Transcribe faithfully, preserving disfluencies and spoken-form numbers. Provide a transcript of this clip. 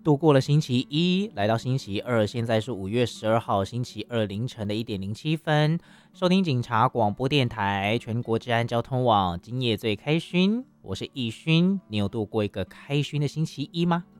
度过了星期一，来到星期二，现在是五月十二号星期二凌晨的一点零七分。收听警察广播电台全国治安交通网，今夜最开勋，我是易勋。你有度过一个开勋的星期一吗？